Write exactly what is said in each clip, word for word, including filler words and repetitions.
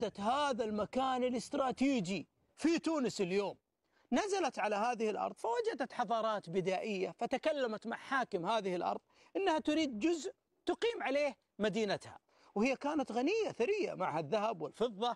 هذا المكان الاستراتيجي في تونس اليوم. نزلت على هذه الأرض فوجدت حضارات بدائية، فتكلمت مع حاكم هذه الأرض إنها تريد جزء تقيم عليه مدينتها، وهي كانت غنية ثرية معها الذهب والفضة.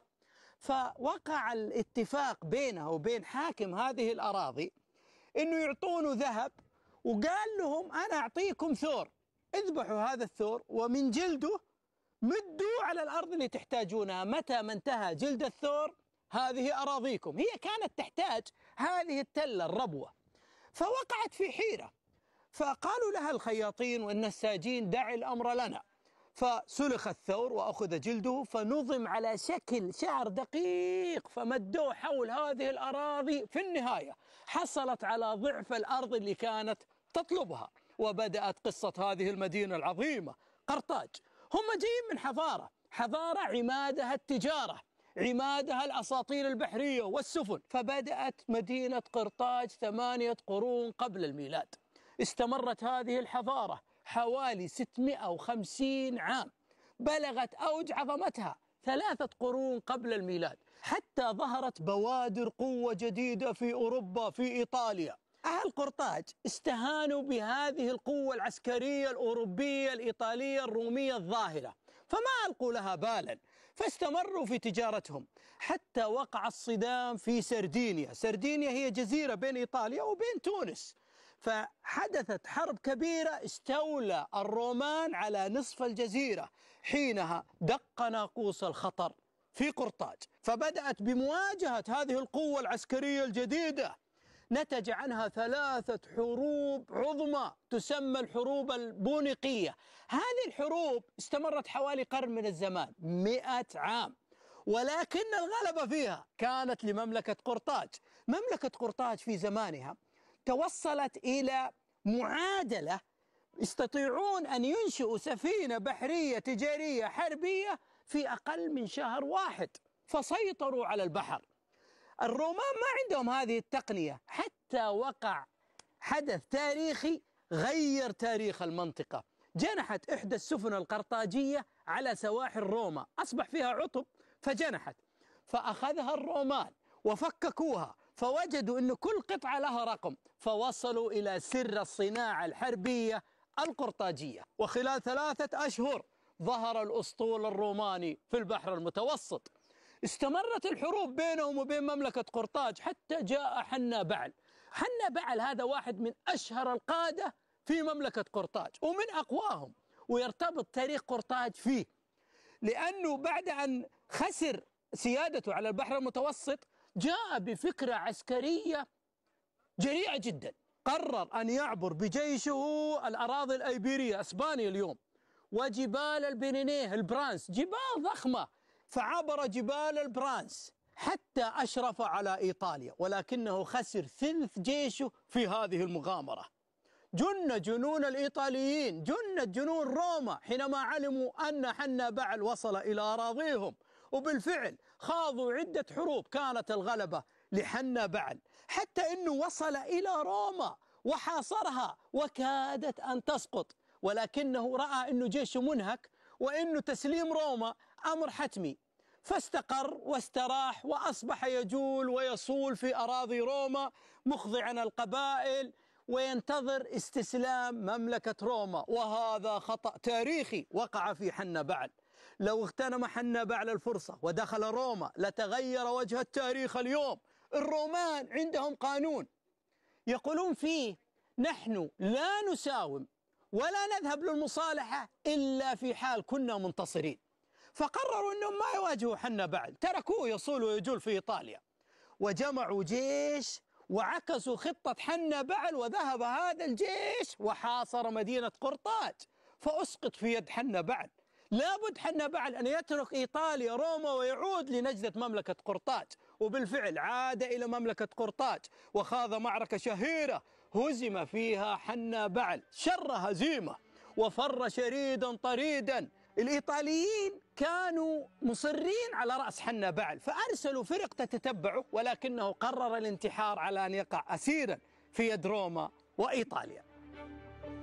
فوقع الاتفاق بينها وبين حاكم هذه الأراضي إنه يعطونه ذهب، وقال لهم أنا أعطيكم ثور، اذبحوا هذا الثور ومن جلده مدوا على الأرض اللي تحتاجونها، متى ما انتهى جلد الثور هذه أراضيكم. هي كانت تحتاج هذه التلة الربوة، فوقعت في حيرة، فقالوا لها الخياطين والنساجين دع الأمر لنا. فسلخ الثور وأخذ جلده فنظم على شكل شعر دقيق، فمدوه حول هذه الأراضي. في النهاية حصلت على ضعف الأرض اللي كانت تطلبها، وبدأت قصة هذه المدينة العظيمة قرطاج. هم جايين من حضارة حضارة عمادها التجارة، عمادها الأساطيل البحرية والسفن. فبدأت مدينة قرطاج ثمانية قرون قبل الميلاد. استمرت هذه الحضارة حوالي ستمائة وخمسين عام، بلغت أوج عظمتها ثلاثة قرون قبل الميلاد، حتى ظهرت بوادر قوة جديدة في أوروبا، في إيطاليا. أهل قرطاج استهانوا بهذه القوة العسكرية الأوروبية الإيطالية الرومية الظاهرة، فما ألقوا لها بالا، فاستمروا في تجارتهم حتى وقع الصدام في سردينيا. سردينيا هي جزيرة بين إيطاليا وبين تونس، فحدثت حرب كبيرة، استولى الرومان على نصف الجزيرة. حينها دق ناقوس الخطر في قرطاج، فبدأت بمواجهة هذه القوة العسكرية الجديدة. نتج عنها ثلاثة حروب عظمى تسمى الحروب البونيقية. هذه الحروب استمرت حوالي قرن من الزمان، مئة عام، ولكن الغلبة فيها كانت لمملكة قرطاج. مملكة قرطاج في زمانها توصلت إلى معادلة، يستطيعون أن ينشئوا سفينة بحرية تجارية حربية في أقل من شهر واحد، فسيطروا على البحر. الرومان ما عندهم هذه التقنية، حتى وقع حدث تاريخي غير تاريخ المنطقة. جنحت إحدى السفن القرطاجية على سواحل روما، أصبح فيها عطب فجنحت، فأخذها الرومان وفككوها، فوجدوا أن كل قطعة لها رقم، فوصلوا إلى سر الصناعة الحربية القرطاجية. وخلال ثلاثة أشهر ظهر الأسطول الروماني في البحر المتوسط. استمرت الحروب بينهم وبين مملكة قرطاج حتى جاء حنا بعل. حنا بعل هذا واحد من أشهر القادة في مملكة قرطاج ومن أقواهم، ويرتبط تاريخ قرطاج فيه، لأنه بعد أن خسر سيادته على البحر المتوسط جاء بفكرة عسكرية جريئة جدا. قرر أن يعبر بجيشه الأراضي الأيبيرية، أسبانيا اليوم، وجبال البيرينيه البرانس، جبال ضخمة، فعبر جبال البرانس حتى أشرف على إيطاليا، ولكنه خسر ثلث جيشه في هذه المغامرة. جن جنون الإيطاليين، جنت جنون روما حينما علموا أن حنا بعل وصل إلى أراضيهم، وبالفعل خاضوا عدة حروب كانت الغلبة لحنا بعل، حتى أنه وصل إلى روما وحاصرها وكادت أن تسقط، ولكنه رأى أنه جيشه منهك وأنه تسليم روما أمر حتمي، فاستقر واستراح وأصبح يجول ويصول في أراضي روما مخضعا القبائل وينتظر استسلام مملكة روما. وهذا خطأ تاريخي وقع في حنا بعل. لو اغتنم حنا بعل الفرصة ودخل روما لتغير وجه التاريخ اليوم. الرومان عندهم قانون يقولون فيه نحن لا نساوم ولا نذهب للمصالحة إلا في حال كنا منتصرين، فقرروا أنهم ما يواجهوا حنا بعل، تركوه يصول ويجول في إيطاليا، وجمعوا جيش وعكسوا خطة حنا بعل، وذهب هذا الجيش وحاصر مدينة قرطاج، فأسقط في يد حنا بعل. لابد حنا بعل أن يترك إيطاليا روما ويعود لنجدة مملكة قرطاج، وبالفعل عاد إلى مملكة قرطاج وخاض معركة شهيرة هزم فيها حنا بعل شر هزيمة وفر شريدا طريدا. الإيطاليين كانوا مصرين على رأس حنا بعل، فأرسلوا فرق تتتبعه، ولكنه قرر الانتحار على أن يقع أسيرا في يد روما وإيطاليا.